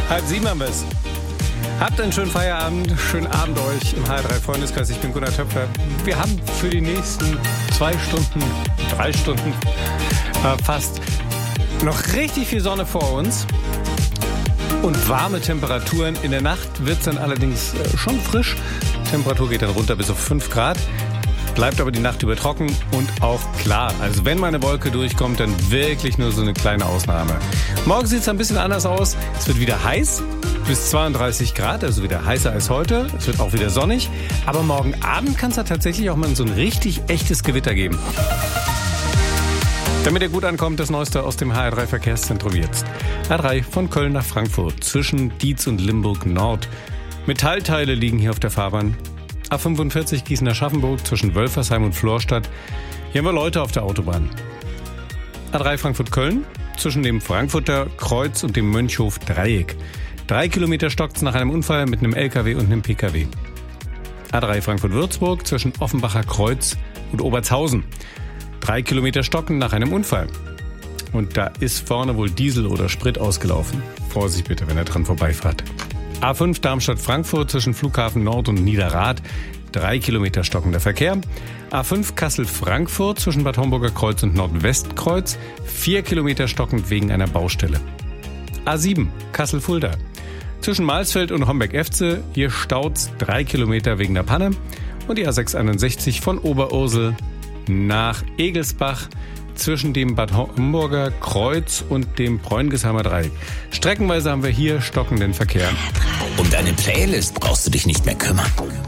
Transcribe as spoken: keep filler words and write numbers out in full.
Halb sieben haben wir es. Habt einen schönen Feierabend, schönen Abend euch im H drei Freundeskreis. Ich bin Gunnar Töpfer. Wir haben für die nächsten zwei Stunden, drei Stunden äh, fast noch richtig viel Sonne vor uns und warme Temperaturen. In der Nacht wird es dann allerdings äh, schon frisch. Die Temperatur geht dann runter bis auf fünf Grad. Bleibt aber die Nacht über trocken und auch klar. Also wenn mal eine Wolke durchkommt, dann wirklich nur so eine kleine Ausnahme. Morgen sieht es ein bisschen anders aus. Es wird wieder heiß, bis zweiunddreißig Grad, also wieder heißer als heute. Es wird auch wieder sonnig. Aber morgen Abend kann es da tatsächlich auch mal so ein richtig echtes Gewitter geben. Damit ihr gut ankommt, das Neueste aus dem H R drei Verkehrszentrum jetzt. H drei von Köln nach Frankfurt, zwischen Dietz und Limburg Nord. Metallteile liegen hier auf der Fahrbahn. A fünfundvierzig Gießen-Aschaffenburg zwischen Wölfersheim und Florstadt. Hier haben wir Leute auf der Autobahn. A drei Frankfurt-Köln zwischen dem Frankfurter Kreuz und dem Mönchhof-Dreieck. Drei Kilometer stockt's nach einem Unfall mit einem L K W und einem P K W. A drei Frankfurt-Würzburg zwischen Offenbacher Kreuz und Obertshausen. Drei Kilometer stocken nach einem Unfall. Und da ist vorne wohl Diesel oder Sprit ausgelaufen. Vorsicht bitte, wenn ihr dran vorbeifahrt. A fünf Darmstadt-Frankfurt zwischen Flughafen Nord und Niederrad. Drei Kilometer stockender Verkehr. A fünf Kassel-Frankfurt zwischen Bad Homburger Kreuz und Nordwestkreuz. Vier Kilometer stockend wegen einer Baustelle. A sieben Kassel-Fulda zwischen Mahlsfeld und Homberg-Efze. Hier staut's drei Kilometer wegen der Panne. Und die A sechs einundsechzig von Oberursel nach Egelsbach zwischen dem Bad Homburger Kreuz und dem Bräungesheimer Dreieck. Streckenweise haben wir hier stockenden Verkehr. Um deine Playlist brauchst du dich nicht mehr kümmern.